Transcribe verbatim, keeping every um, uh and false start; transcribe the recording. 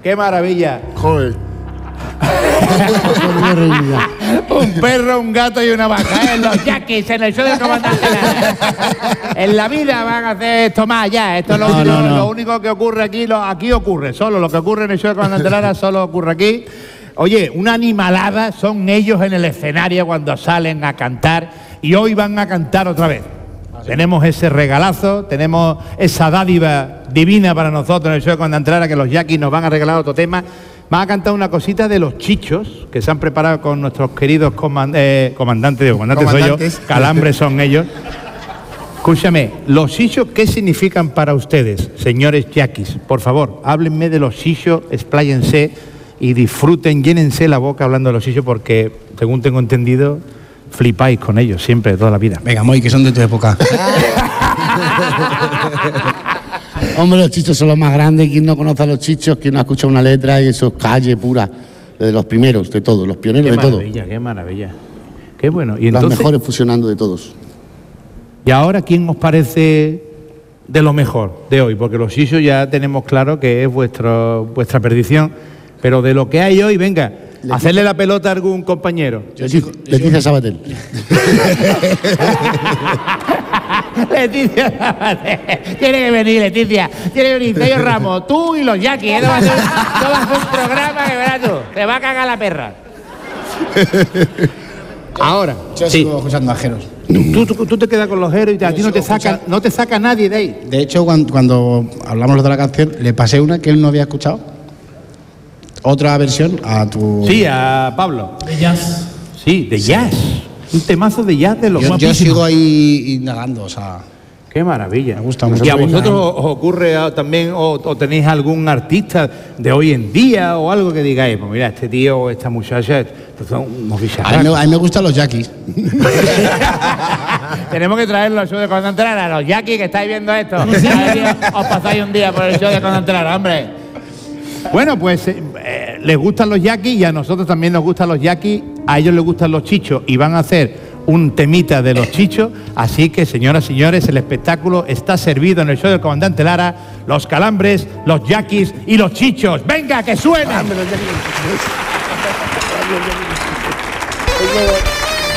¡Qué maravilla! Joder. Un perro, un gato y una vaca, ¿eh? Los Yaquis en el show del comandante Lara. En la vida van a hacer esto más ya. Esto es lo, No, único, no, no. lo único que ocurre aquí. Lo, aquí ocurre, solo lo que ocurre en el show del comandante Lara solo ocurre aquí. Oye, una animalada son ellos en el escenario cuando salen a cantar y hoy van a cantar otra vez. Tenemos ese regalazo, tenemos esa dádiva divina para nosotros en el show del comandante Lara, que los Yaquis nos van a regalar otro tema. Van a cantar una cosita de los chichos que se han preparado con nuestros queridos comand eh, comandantes, digo, comandantes soy yo, calambres son ellos. Escúchame, los chichos, ¿qué significan para ustedes, señores yaquis? Por favor, háblenme de los chichos, expláyense y disfruten, llénense la boca hablando de los chichos porque, según tengo entendido, flipáis con ellos siempre, toda la vida. Venga, Moy, que son de tu época. Hombre, los chichos son los más grandes. ¿Quién no conoce a los chichos? ¿Quién no ha escuchado una letra? Y eso es calle pura. De los primeros, de todos, los pioneros Qué de todo. maravilla, qué maravilla. Qué bueno. Y Los entonces, mejores fusionando de todos. ¿y ahora quién os parece de lo mejor de hoy? Porque los chichos ya tenemos claro que es vuestro, vuestra perdición. Pero de lo que hay hoy, venga, Leticia. hacerle la pelota a algún compañero. Leticia, Leticia Sabater. Leticia Sabater. Tiene que venir, Leticia. Tiene que venir Cello Ramos, tú y los Yaquis. ¿eh? No va a ser, no va a ser un programa que verás tú. Te va a cagar la perra. Ahora, Yo sí. sigo escuchando ajeros. Tú, tú, tú te quedas con los héroes y a ti no te saca, no te saca nadie de ahí. De hecho, cuando, cuando hablamos de la canción, le pasé una que él no había escuchado. Otra versión a tu... Sí, a Pablo. De jazz. Sí, de jazz. Un temazo de jazz de los Yo, yo guapísimos. sigo ahí indagando, o sea... Qué maravilla. Me gusta mucho. ¿Y a vosotros os ocurre a- también o, o tenéis algún artista de hoy en día o algo que digáis, pues mira, este tío o esta muchacha estos son unos A mí, bicharracos? me, a mí me gustan los Yaquis. Tenemos que traerlo al show de Comandante Lara, los Yaquis que estáis viendo esto. A ver si os pasáis un día por el show de Comandante Lara, hombre. Bueno, pues eh, eh, les gustan los Yaquis y a nosotros también nos gustan los Yaquis, a ellos les gustan los chichos y van a hacer un temita de los chichos, así que señoras y señores, el espectáculo está servido en el show del Comandante Lara, los calambres, los Yaquis y los chichos. ¡Venga, que suenan!